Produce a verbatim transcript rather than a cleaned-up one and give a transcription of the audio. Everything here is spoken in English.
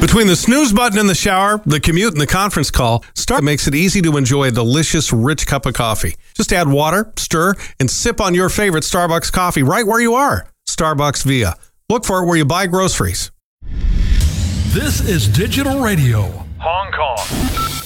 Between the snooze button in the shower, the commute, and the conference call, Starbucks makes it easy to enjoy a delicious, rich cup of coffee. Just add water, stir, and sip on your favorite Starbucks coffee right where you are. Starbucks Via. Look for it where you buy groceries. This is Digital Radio, Hong Kong.